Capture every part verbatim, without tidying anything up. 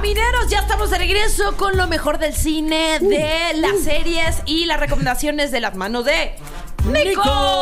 Camineros, ya estamos de regreso con lo mejor del cine, uh, de las uh. series y las recomendaciones de las manos de Nico.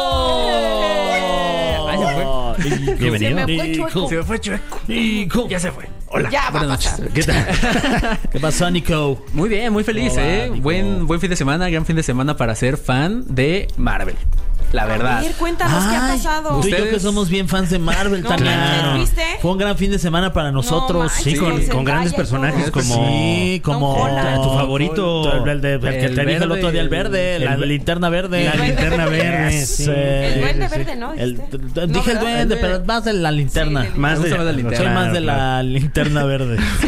Ay, se fue. Bienvenido. Se me fue chueco. Se me fue chueco. Nico. Ya se fue. Hola. Ya va a pasar. ¿Qué tal? ¿Qué pasó, Nico? Muy bien, muy feliz, Hola, ¿eh? Nico. Buen, buen fin de semana, gran fin de semana para ser fan de Marvel. La verdad. A ver, cuéntanos Ay, qué ha pasado. Tú y yo que somos bien fans de Marvel, no, Tania. ¿Viste? Fue un gran fin de semana para nosotros. No, sí, con, sí, con grandes personajes como... Sí, como... No, tu favorito. El, el, el, el que te dije el otro día, el verde. El, la linterna verde. La linterna verde. Sí. El duende verde, ¿no? El, el, dije el duende, pero más de la linterna. Sí, más de, de la linterna. Soy más de claro. la linterna verde. Sí.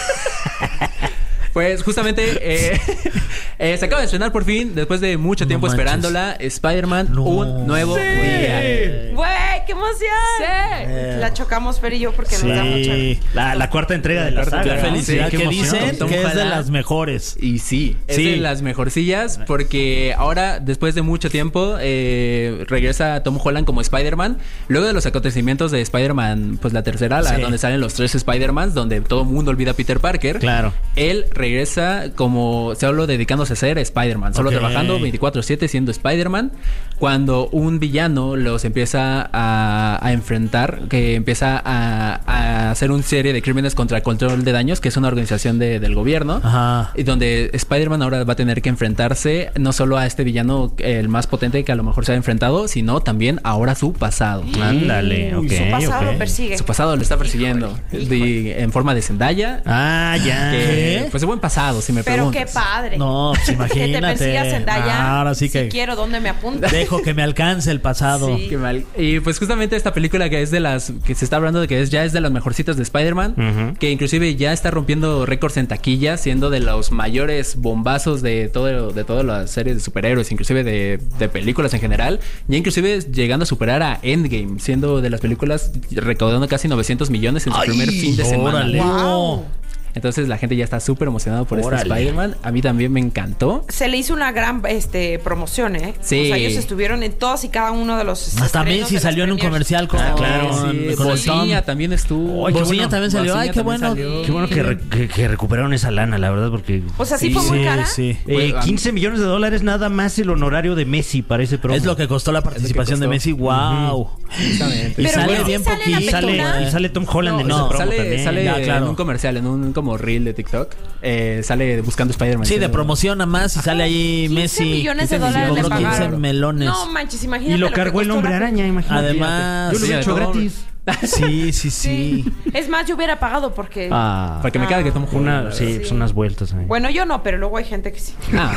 Pues justamente eh, eh, se acaba de estrenar por fin, después de mucho tiempo no esperándola, Spider-Man, no. un nuevo sí. día. ¡Güey, qué emoción! Sí. Eh. La chocamos Fer y yo porque sí. nos da mucha... La, la cuarta entrega de la saga. Qué felicidad, sí, que emoción. dicen Tom que Holland. es de las mejores. Y sí, es sí. de las mejorcillas porque ahora, después de mucho tiempo, eh, regresa Tom Holland como Spider-Man. Luego de los acontecimientos de Spider-Man, pues la tercera, la, sí. donde salen los tres Spider-Mans, donde todo el mundo olvida a Peter Parker. Claro. Él regresa como solo dedicándose a ser Spider-Man, solo okay. trabajando veinticuatro siete siendo Spider-Man. Cuando un villano los empieza a, a enfrentar, que empieza a, a hacer una serie de crímenes contra el control de daños, que es una organización de, del gobierno. Ajá. Y donde Spider-Man ahora va a tener que enfrentarse no solo a este villano, el más potente que a lo mejor se ha enfrentado, sino también ahora su pasado. Ándale, ok. Su pasado okay. lo persigue. Su pasado lo está persiguiendo. Híjole, híjole. De, en forma de Zendaya. Ah, ya. Que, pues de buen pasado, si me Pero preguntas. qué padre. No, pues imagínate. Que te persiga Zendaya. Ah, ahora sí que... Si quiero, ¿dónde me apunta? Dejo que me alcance el pasado. Sí. Qué mal. Y pues justamente esta película que es de las... Que se está hablando de que es ya es de las mejorcitas de Spider-Man. Uh-huh. Que inclusive ya está rompiendo récords en taquilla. Siendo de los mayores bombazos de todo de todas las series de superhéroes. Inclusive de, de películas en general. Ya inclusive llegando a superar a Endgame. Siendo de las películas recaudando casi novecientos millones en su Ay, primer fin de semana. Órale. Wow. Entonces la gente ya está súper emocionada por Órale. este Spider-Man. A mí también me encantó. Se le hizo una gran este, promoción, ¿eh? Sí. O sea, ellos estuvieron en todos y cada uno de los Hasta estrenos Messi de salió en un premiers. comercial con... Ah, claro. Sí, con el Tom. Bocina también estuvo. Ay, qué Bocina bueno. también salió. Bocina Ay, qué también bueno. salió. Qué bueno que, re- que, que recuperaron esa lana, la verdad, porque... O sea, sí, Sí, fue muy Sí, cara. sí. Eh, Bueno, quince millones de dólares nada más el honorario de Messi para ese promo. Es lo que costó la participación costó. de Messi. Wow. Exactamente. Y Pero sale bueno, bien ¿sale en la poquito. Sale, película? y sale Tom Holland en No, ese promo sale, también. sale Ya, claro. en un comercial, en un como reel de TikTok. Eh, sale buscando Spider-Man. Sí, de Sale- promoción nada más y sale ahí quince Messi. millones de quince dólares le cobró quince pagaron. melones. No manches, imagínate. Y lo que cargó el costó hombre la- araña, imagínate. Además, Yo lo sí, hubiera hecho no, gratis. Sí, sí, sí. Es más, yo hubiera pagado porque... Ah, Para que me quede que Tom una, Holland. sí, Sí. son unas vueltas ahí. Bueno, yo no, pero luego hay gente que sí. Ah,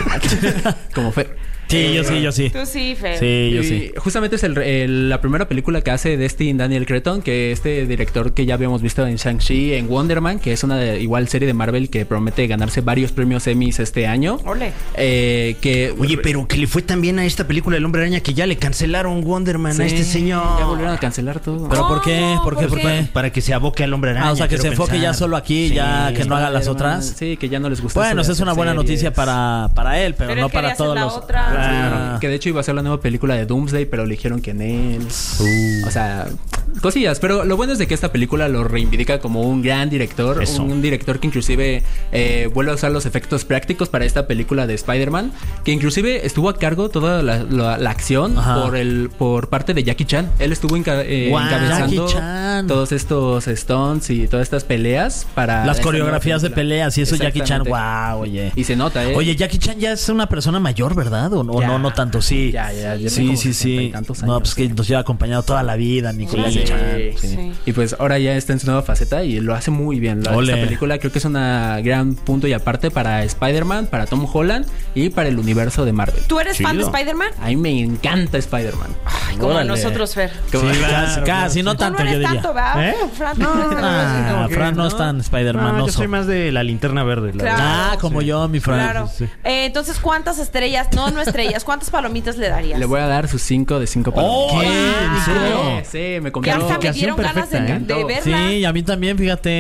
como Fer. Sí, yo sí, yo sí. Tú sí, Fer. Sí, yo Y sí. justamente es el, el- la primera película que hace Destin Daniel Cretton, que este director que ya habíamos visto en Shang-Chi, en Wonder Man, que es una de, igual serie de Marvel que promete ganarse varios premios Emmys este año. Ole. Eh, que Oye, pero que le fue tan bien a esta película El Hombre Araña que ya le cancelaron Wonder Man Sí, a este señor. ya volvieron a cancelar todo. ¿Pero por qué? ¿Por qué? ¿Por ¿Por qué? Para que se aboque al Hombre Araña. Ah, o sea, que quiero se enfoque pensar. ya solo aquí, Sí. ya que no haga las Spider-Man, otras. Sí, que ya no les gusta. Bueno, eso esa de es una hacer buena series. noticia para, para él, pero, Pero no él quería para todos hacer la los... otra. Claro. Que de hecho iba a ser la nueva película de Doomsday, pero eligieron que en él. Uh. O sea, cosillas. Pero lo bueno es de que esta película lo reivindica como un gran director. Eso. Un, un director que inclusive eh, vuelve a usar los efectos prácticos para esta película de Spider-Man. Que inclusive estuvo a cargo toda la, la- la acción Ajá. por el por parte de Jackie Chan. Él estuvo enca- eh, Guau, encabezando Jackie Chan. todos estos stunts y todas estas peleas para Las esta coreografías de nueva película. peleas y eso Jackie Chan, Exactamente. wow, oye. Y se nota, ¿eh? Oye, Jackie Chan ya es una persona mayor, ¿verdad? ¿O no, Ya. no, no tanto? Sí. Ya, ya, ya tiene sí, como sí, sesenta y sí. tantos No, años, pues que sí. nos lleva acompañado toda la vida, Nicolás Sí, Jackie Chan. sí. Sí. Y pues ahora ya está en su nueva faceta y lo hace muy bien. La, Ole. esta película creo que es una gran punto y aparte para Spider-Man, para Tom Holland y para el universo de Marvel. ¿Tú eres fan de Chido. Spider-Man? A mí me encanta Spider-Man. Ay, como Órale. nosotros, Fer. Sí, Como- casi, claro, casi, no Tú tanto, no yo eres diría. tanto, ¿verdad? ¿Eh? Fran, Ah, como que Fran no no. es tan No, Spider-Man. yo soy más de la linterna verde. La Claro. verdad. Ah, como yo, mi Fran. Claro. Sí. Eh, entonces, ¿cuántas estrellas? No, no estrellas. ¿Cuántas palomitas le darías? Le voy a dar sus cinco de cinco Oh, palomitas. ¿qué? ¿En serio? Sí, sí, me Que compró. hasta me Calificación dieron ganas de, perfecta, ¿eh? de verla. Sí, a mí también, fíjate.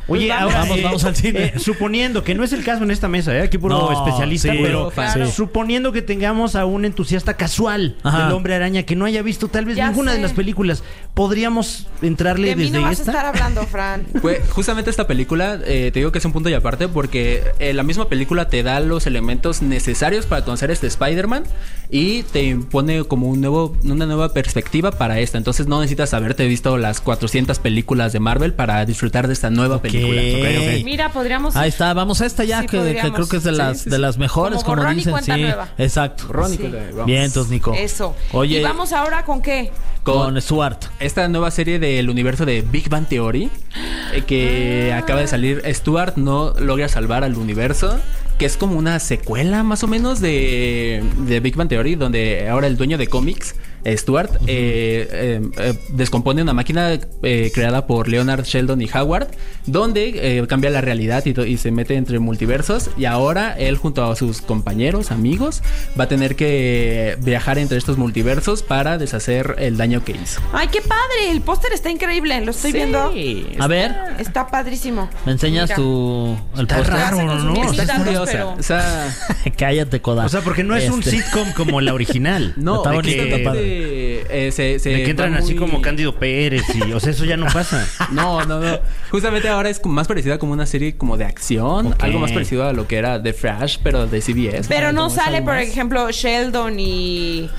Oye, Pues ahora vamos, eh, vamos al cine. eh, suponiendo que no es el caso en esta mesa, ¿eh? Aquí puro No, especialista, sí, pero claro. sí. suponiendo que tengamos a un entusiasta casual Ajá. del Hombre Araña que no haya visto tal vez Ya ninguna sé. de las películas, ¿podríamos entrarle De mí desde no vas esta? a estar hablando, Fran. Pues justamente esta película, eh, te digo que es un punto y aparte porque eh, la misma película te da los elementos necesarios para conocer este Spider-Man y te impone como un nuevo, una nueva perspectiva para esta. Entonces no necesitas haberte visto las cuatrocientas películas de Marvel para disfrutar de esta nueva Ok. película. Ok, ok. Mira, podríamos... Ahí está, vamos a esta ya, Sí, que, que podríamos. creo que es de Sí, las sí, de sí. las mejores, Como como, borrón y dicen. cuenta Sí, nueva. exacto. Ronnie, Sí. vamos. Bien, entonces, Nico. Eso. Oye, ¿Y vamos ahora con qué? con, con- Stuart. Esta nueva serie del universo de Big Bang Theory eh, que Ah. acaba de salir. Stuart no logra salvar al universo, que es como una secuela más o menos de, de Big Bang Theory, donde ahora el dueño de cómics, Stuart, eh, eh, eh, descompone una máquina eh, creada por Leonard, Sheldon y Howard, donde eh, cambia la realidad y, to- y se mete entre multiversos. Y ahora él, junto a sus compañeros, amigos, va a tener que viajar entre estos multiversos para deshacer el daño que hizo. ¡Ay, qué padre! El póster está increíble, lo estoy viendo. A ver, Está padrísimo. ¿me enseñas Mira. tu el Está póster? raro, Con sus ¿no? mil Está datos, curiosa. pero- O sea, Cállate, coda. O sea, porque no es un Este. sitcom como la original. no, Está de bonito, que- está padre. de- eh, se, se De que entran va así muy- como Cándido Pérez y... O sea, eso ya no pasa. No, no, no. Justamente ahora es como más parecida como una serie como de acción, Ok. algo más parecido a lo que era The Flash, pero de C B S. Pero o sea, no como es sale, algo por más. ejemplo, Sheldon y...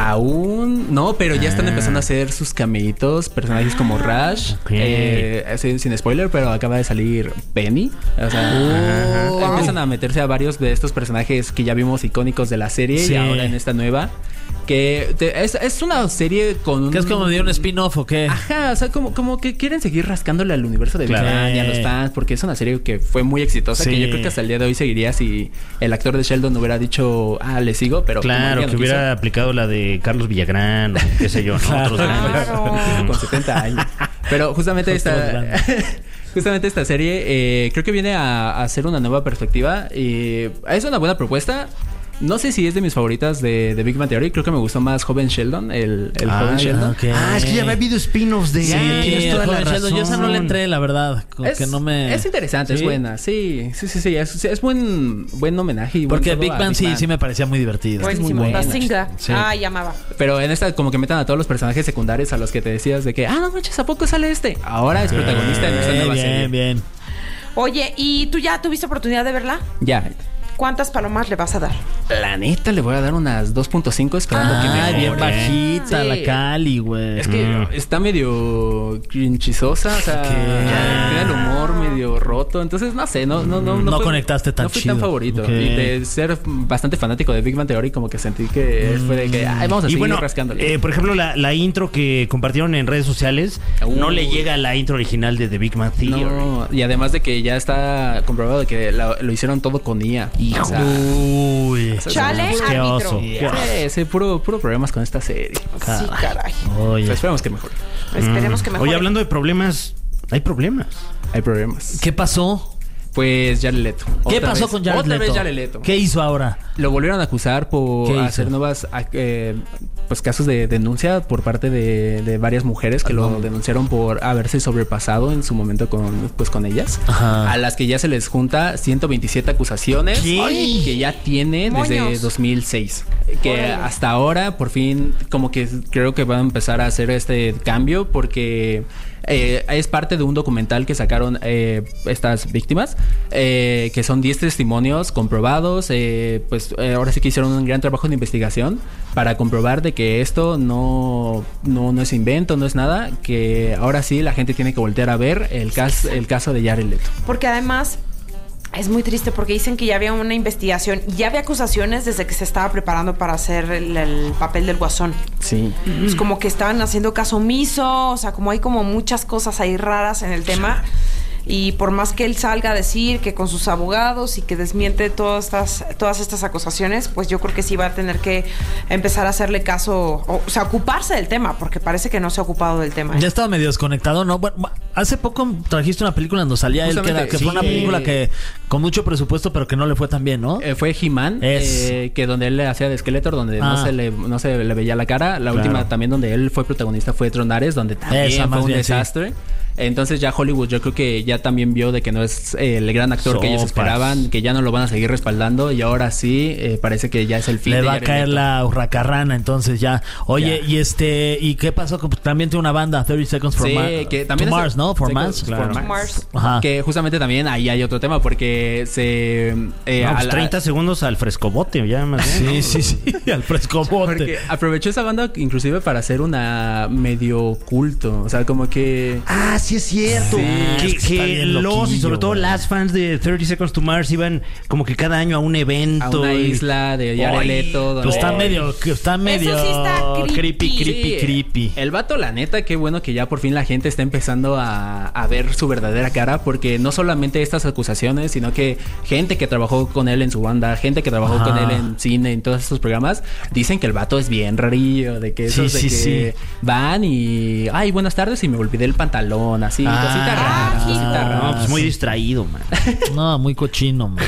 Aún no, pero ya están Ah. empezando a hacer sus cameitos, personajes como Rush, Ok. eh, sin, sin spoiler, pero acaba de salir Penny. O sea, Oh. empiezan a meterse a varios de estos personajes que ya vimos icónicos de la serie Sí. y ahora en esta nueva. Que te- es, es una serie con un... ¿Qué es como de un spin-off o qué? Ajá, o sea, como, como que quieren seguir rascándole al universo de Big Claro. Bang y a los fans, porque es una serie que fue muy exitosa, Sí. que yo creo que hasta el día de hoy seguiría si el actor de Sheldon hubiera dicho, ah, le sigo, pero... como Claro, ella no que hubiera quiso, aplicado la de Carlos Villagrán o qué sé yo, ¿no? Claro. Otros grandes. Claro. con setenta años. Pero justamente Justo esta... grande. Justamente esta serie eh, creo que viene a, a hacer una nueva perspectiva y es una buena propuesta. No sé si es de mis favoritas de, de Big Bang Theory. Creo que me gustó más Joven Sheldon, el, el Ah, joven Sheldon. ok. Ah, es que ya había habido spin-offs de... Sí, Ah, tienes toda la joven Sheldon, yo esa no le razón. entré, la verdad. Como Es, que no me... es interesante, es ¿Sí? buena. Sí, sí, sí, sí. Es, es buen, buen homenaje. Y buen Porque todo Big a Bang sí, Bang. sí me parecía muy divertido. Buenísimo. muy buena. Bazinga. Sí. Ay, amaba. Pero en esta como que metan a todos los personajes secundarios a los que te decías de que, ah, no manches, ¿a poco sale este? Ahora es protagonista en esta Bien, nueva bien, serie. bien. Oye, ¿y tú ya tuviste oportunidad de verla? Ya. ¿Cuántas palomas le vas a dar? La neta le voy a dar unas dos punto cinco esperando que Ah, mejore. bien bajita Sí. la Cali, güey. Es que Mm. está medio crinchizosa, o sea, ¿Qué? tiene el humor medio roto, entonces no sé, no no no No fue- conectaste tan no fui chido. tan favorito Ok. y de ser bastante fanático de Big Bang Theory como que sentí que fue de que ay, vamos a Y seguir bueno, rascándole. eh, por ejemplo, la, la intro que compartieron en redes sociales Uy. no le llega a la intro original de The Big Bang Theory. No, y además de que ya está comprobado de que la- lo hicieron todo con I A. Hijo. O sea, Uy. o sea, Chale, Qué árbitro. oso. sí, sí, puro, puro problemas con esta serie. Sí, caray. O Oye. sea, esperemos que mejore. Esperemos que mejore. Oye, hablando de problemas, hay problemas. Hay problemas. ¿Qué pasó? Pues Jared Leto. ¿Qué Otra pasó vez. con Jared Otra Leto? vez Jared Leto. ¿Qué hizo ahora? Lo volvieron a acusar por ¿Qué hizo? hacer nuevas eh, pues casos de denuncia por parte de, de varias mujeres que lo denunciaron por haberse sobrepasado en su momento con pues con ellas, Ajá. a las que ya se les junta ciento veintisiete acusaciones ¿Qué? Ay, que ya tiene desde Moños. dos mil seis, que Órale. hasta ahora por fin como que creo que van a empezar a hacer este cambio porque eh, es parte de un documental que sacaron eh, estas víctimas, eh, que son diez testimonios comprobados, eh, pues eh, ahora sí que hicieron un gran trabajo de investigación para comprobar de que esto no, no, no es invento, no es nada, que ahora sí la gente tiene que voltear a ver el, cas el caso de Jared Leto. Porque además es muy triste porque dicen que ya había una investigación y ya había acusaciones desde que se estaba preparando para hacer el, el papel del Guasón. Sí. Es como que estaban haciendo caso omiso, o sea, como hay como muchas cosas ahí raras en el tema. Y por más que él salga a decir que con sus abogados y que desmiente todas estas, todas estas acusaciones, pues yo creo que sí va a tener que empezar a hacerle caso, o, o sea, ocuparse del tema, porque parece que no se ha ocupado del tema. ¿eh? Ya estaba medio desconectado, ¿no? Bueno, hace poco trajiste una película donde salía él, que, era- que Justamente, fue una sí. película que con mucho presupuesto, pero que no le fue tan bien, ¿no? Eh, fue He-Man, Es- eh, que donde él le hacía de Skeletor, donde Ah. no, se le, no se le veía la cara. La Claro. última también donde él fue protagonista fue Tronares, donde también Esa, más fue un bien, sí. desastre. Entonces ya Hollywood yo creo que ya también vio de que no es eh, el gran actor Sopas. que ellos esperaban, que ya no lo van a seguir respaldando y ahora sí eh, parece que ya es el fin. Le de va a caer Leto. La hurracarrana entonces ya. Oye, ya. y este ¿y qué pasó? También tiene una banda thirty Seconds for sí, Mars. Que también to Mars, ¿no? For Mars. Claro. For Mars. Ajá. Que justamente también ahí hay otro tema porque se eh, no, pues a la, treinta segundos al frescobote ya más bien. Sí, sí, sí, al frescobote. Porque aprovechó esa banda inclusive para hacer una medio culto, o sea, como que ah, sí es cierto. Sí, que, es que, que los y sobre todo güey. las fans de thirty Seconds to Mars iban como que cada año a un evento, a una y... isla de Jared Leto, donde... pues está medio está medio Eso sí está creepy, creepy, sí, creepy. El vato, la neta, qué bueno que ya por fin la gente está empezando a, a ver su verdadera cara, porque no solamente estas acusaciones, sino que gente que trabajó con él en su banda, gente que trabajó Ajá. con él en cine, en todos estos programas, dicen que el vato es bien rarillo, de que esos sí, de sí, que sí. van y ay, buenas tardes y me olvidé el pantalón, así, ah, cosita rara, ah, cosita rara. No, pues muy distraído, man. No, muy cochino, man.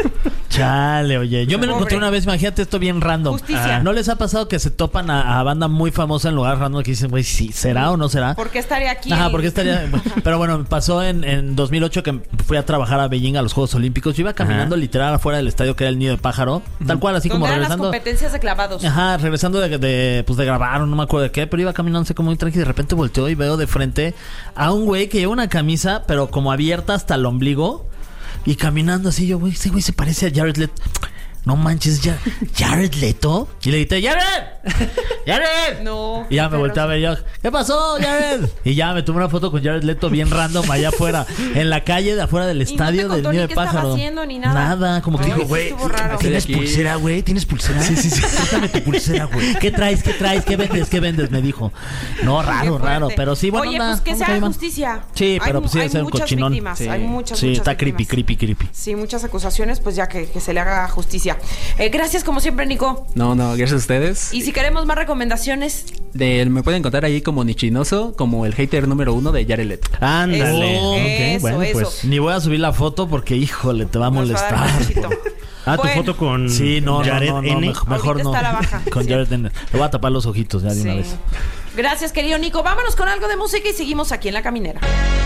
Chale, oye. Yo me lo encontré una vez, imagínate esto bien random. Justicia. ¿No les ha pasado que se topan a, a banda muy famosa en lugares random que dicen, güey, sí, ¿será o no será? ¿Por qué estaría aquí? Ajá, ¿por qué estaría? Pero bueno, me pasó en, en dos mil ocho que fui a trabajar a Beijing a los Juegos Olímpicos. Yo iba caminando Ajá. literal afuera del estadio que era el Nido de Pájaro. Tal cual, así como regresando. Las competencias de clavados. Ajá, regresando de, de, pues de grabar, no me acuerdo de qué, pero iba caminando así como muy tranquilo. De repente volteo y veo de frente a un güey que lleva una camisa, pero como abierta hasta el ombligo. Y caminando así, yo, güey, ese güey se parece a Jared Leto. No manches, ya, Jared Leto. Y le grité, ¡Jared! ¡Jared! No. Y ya me volteé a ver yo, ¿qué pasó, Jared? Y ya me tomé una foto con Jared Leto bien random allá afuera, en la calle de afuera del estadio no del Nido de qué Pájaro. Estaba haciendo, ni nada. Nada, como que Ay, dijo, güey, ¿tienes pulsera, güey? ¿Tienes pulsera? Sí, sí, sí. Cuéntame tu pulsera, güey. ¿Qué traes? ¿Qué traes? ¿Qué vendes? ¿Qué vendes? Me dijo. No, raro, raro, pero sí, bueno, oye, nada, pues que sea justicia. Sí, pero hay, pues sí debe ser un cochinón. Víctimas, sí, hay muchas, sí muchas está víctimas. creepy, creepy, creepy. Sí, muchas acusaciones, pues ya que, que se le haga justicia. Eh, gracias como siempre, Nico. No, no, gracias a ustedes. Y si queremos más recomendaciones, de, me pueden encontrar ahí como Nichinoso, como el hater número uno de Jared Leto. Ándale. Eso, okay, eso, bueno, eso. Pues ni voy a subir la foto porque, híjole, te va a Nos molestar. va a ah, bueno. tu foto con sí, no, Jared no, no, N. No, mejor Ahorita no. está la baja. Con sí. Jared N. Le voy a tapar los ojitos ya de sí. una vez. Gracias, querido Nico. Vámonos con algo de música y seguimos aquí en La Caminera.